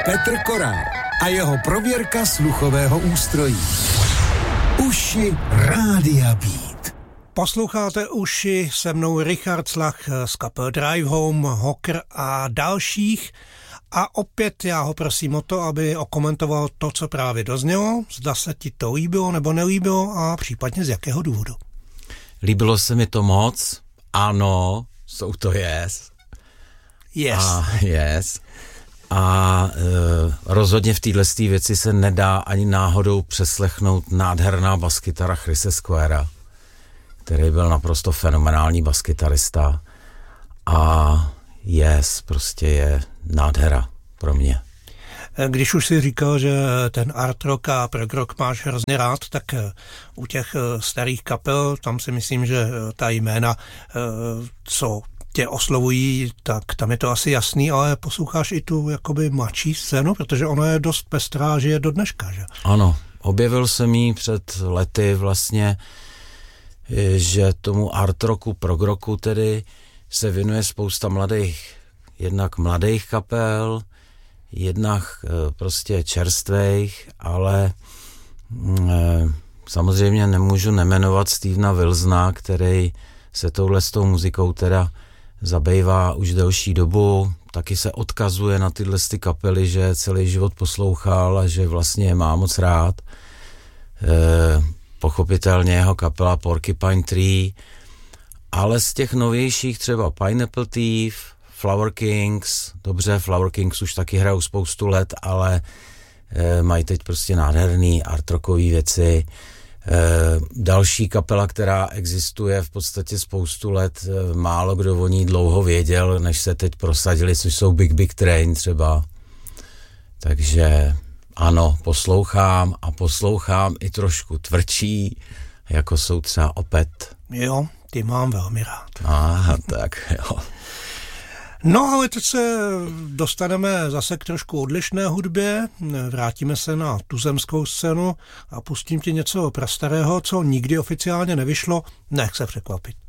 Petr Korál a jeho prověrka sluchového ústrojí. Uši Rádia Beat. Posloucháte Uši, se mnou Richard Slach z kapel Drive Home, Hocker a dalších. A opět já ho prosím o to, aby okomentoval to, co právě doznělo, zda se ti to líbilo nebo nelíbilo a případně z jakého důvodu. Líbilo se mi to moc, ano, jsou to yes. Yes. Yes. A rozhodně v této věci se nedá ani náhodou přeslechnout nádherná baskytara Chrise Squarea, který byl naprosto fenomenální baskytarista a yes, prostě je nádhera pro mě. Když už si říkal, že ten art rock a prog rock máš hrozně rád, tak u těch starých kapel, tam si myslím, že ta jména, co tě oslovují, tak tam je to asi jasný, ale posloucháš i tu jakoby mladší scénu, protože ona je dost pestrá a žije do dneška, že? Ano, objevil jsem jí před lety vlastně, že tomu art rocku, prog rocku tedy se věnuje spousta jednak mladých kapel, jednak prostě čerstvých, ale samozřejmě nemůžu nemenovat Stevena Wilsona, který se touhle s tou muzikou teda zabývá už delší dobu, taky se odkazuje na tyhle ty kapely, že celý život poslouchal a že vlastně je má moc rád. Pochopitelně jeho kapela Porcupine Tree, ale z těch novějších třeba Pineapple Thief, Flower Kings, dobře, Flower Kings už taky hrajou spoustu let, ale mají teď prostě nádherný art rockový věci. Další kapela, která existuje v podstatě spoustu let, málo kdo o ní dlouho věděl, než se teď prosadili, což jsou Big Big Train třeba. Takže ano, poslouchám i trošku tvrdší, jako jsou třeba Opeth. Jo, ty mám velmi rád. Tak jo. No ale teď se dostaneme zase k trošku odlišné hudbě, vrátíme se na tuzemskou scénu a pustím ti něco prastarého, co nikdy oficiálně nevyšlo, nech se překvapit.